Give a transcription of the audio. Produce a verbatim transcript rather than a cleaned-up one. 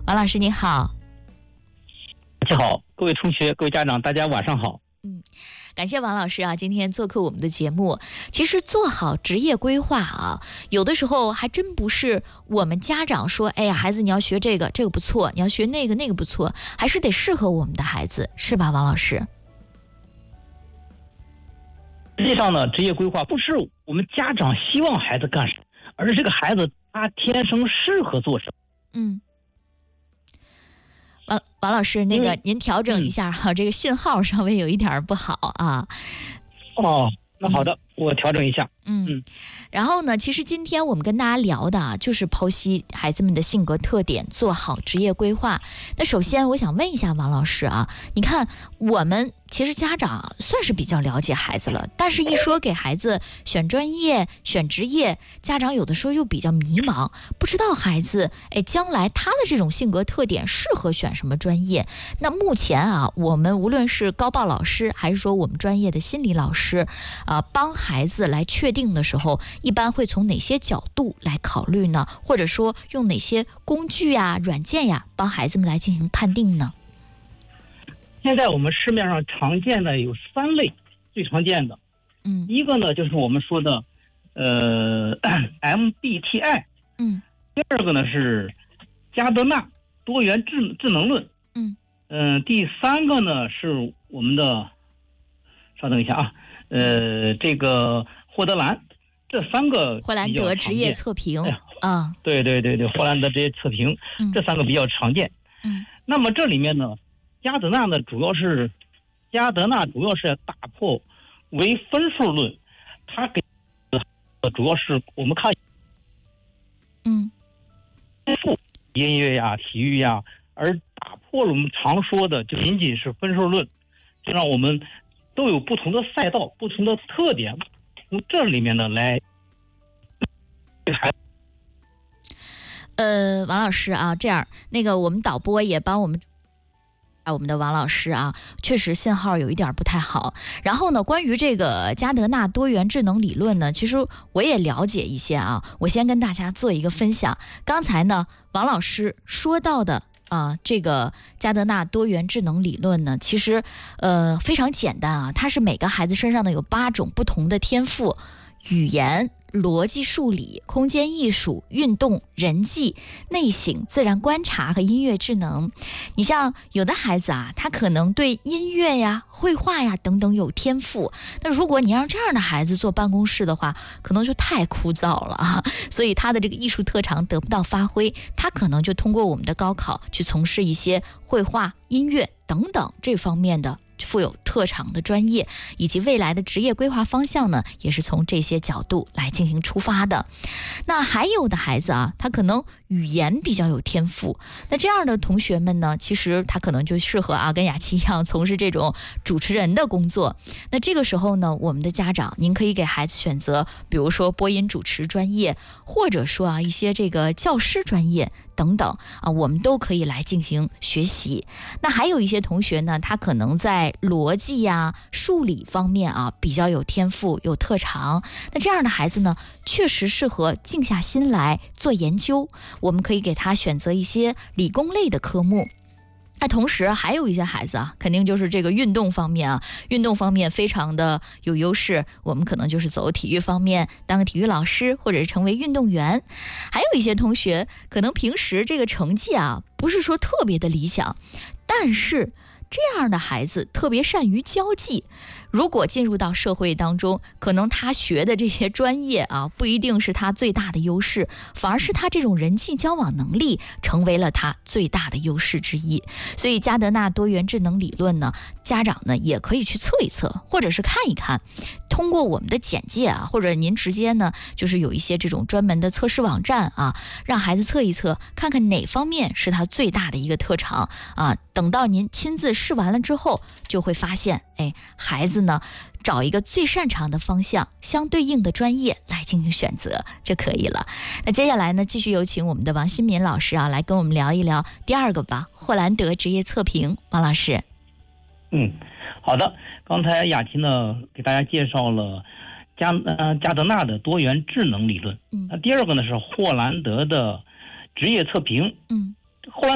王老师您好。 大家好，各位同学、各位家长，大家晚上好。 嗯，感谢王老师啊，今天做客我们的节目。其实做好职业规划啊，有的时候还真不是我们家长说，哎呀，孩子你要学这个，这个不错；你要学那个，那个不错，还是得适合我们的孩子，是吧，王老师？ 实际上呢，职业规划不是我们家长希望孩子干什么，而是这个孩子他天生适合做什么。 嗯。王王老师，那个您调整一下哈、嗯，这个信号稍微有一点不好啊。 哦，那好的，嗯、我调整一下。 嗯嗯。然后呢，其实今天我们跟大家聊的啊，就是剖析孩子们的性格特点，做好职业规划。那首先，我想问一下王老师啊，你看我们其实家长算是比较了解孩子了，但是一说给孩子选专业、选职业，家长有的时候又比较迷茫，不知道孩子哎将来他的这种性格特点适合选什么专业。那目前啊，我们无论是高报老师，还是说我们专业的心理老师，啊，帮孩子来确定的时候，一般会从哪些角度来考虑呢？或者说用哪些工具呀、软件呀，帮孩子们来进行判定呢？ 现在我们市面上常见的有三类，最常见的， 嗯， 一个呢就是我们说的，呃 ，M B T I， 嗯， 第二个呢是加德纳多元智智能论， 嗯， 嗯、呃，第三个呢是我们的，稍等一下啊，呃，这个霍德兰，这三个霍兰德职业测评啊、 哎，对对对对，霍兰德职业测评、嗯，这三个比较常见。 嗯， 那么这里面呢，加德纳呢主要是加德纳主要是打破为分数论，它给主要是我们看， 嗯， 音乐呀、体育呀，而打破了我们常说的就仅仅是分数论，就让我们都有不同的赛道、不同的特点，从这里面呢来。 呃，王老师啊，这样，那个我们导播也帮我们。我们的王老师啊，确实信号有一点不太好。然后呢，关于这个加德纳多元智能理论呢，其实我也了解一些啊。我先跟大家做一个分享。刚才呢，王老师说到的啊，这个加德纳多元智能理论呢，其实呃非常简单啊，它是每个孩子身上呢有八种不同的天赋，语言、逻辑数理、空间艺术、运动、人际、内省、自然观察和音乐智能。你像有的孩子啊，他可能对音乐呀、绘画呀等等有天赋，那如果你让这样的孩子坐办公室的话，可能就太枯燥了啊，所以他的这个艺术特长得不到发挥，他可能就通过我们的高考去从事一些绘画、音乐等等这方面的富有特长的专业，以及未来的职业规划方向呢，也是从这些角度来进行出发的。那还有的孩子啊，他可能语言比较有天赋，那这样的同学们呢，其实他可能就适合啊，跟雅琪一样从事这种主持人的工作。那这个时候呢，我们的家长您可以给孩子选择，比如说播音主持专业，或者说啊一些这个教师专业等等啊，我们都可以来进行学习。那还有一些同学呢，他可能在逻辑呀、数理方面啊比较有天赋、有特长。那这样的孩子呢，确实适合静下心来做研究。我们可以给他选择一些理工类的科目。那同时还有一些孩子啊，肯定就是这个运动方面啊，运动方面非常的有优势，我们可能就是走体育方面，当个体育老师，或者是成为运动员。还有一些同学可能平时这个成绩啊，不是说特别的理想，但是这样的孩子特别善于交际，如果进入到社会当中，可能他学的这些专业啊，不一定是他最大的优势，反而是他这种人际交往能力成为了他最大的优势之一。所以加德纳多元智能理论呢，家长呢也可以去测一测，或者是看一看，通过我们的简介啊，或者您直接呢，就是有一些这种专门的测试网站啊，让孩子测一测，看看哪方面是他最大的一个特长啊。等到您亲自试完了之后，就会发现，哎，孩子呢找一个最擅长的方向，相对应的专业来进行选择就可以了。那接下来呢，继续有请我们的王新民老师啊，来跟我们聊一聊第二个吧，霍兰德职业测评。王老师， 嗯，好的。刚才雅琪呢给大家介绍了加呃加德纳的多元智能理论， 嗯， 那第二个呢是霍兰德的职业测评， 嗯， 霍兰